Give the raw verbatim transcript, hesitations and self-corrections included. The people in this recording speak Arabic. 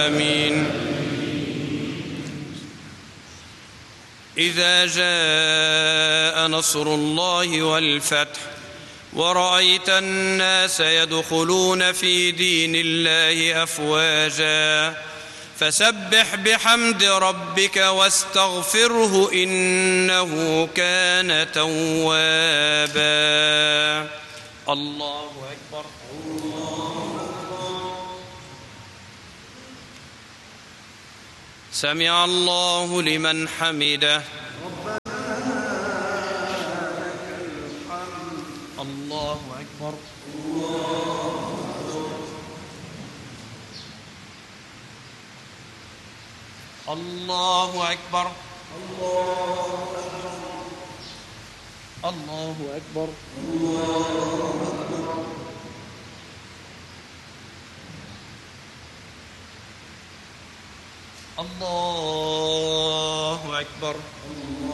آمين. إذا جاء نصر الله والفتح ورأيت الناس يدخلون في دين الله أفواجا فسبح بحمد ربك واستغفره إنه كان توابا. الله أكبر. سمع الله لمن حمده. الله أكبر. الله أكبر. الله أكبر. الله أكبر.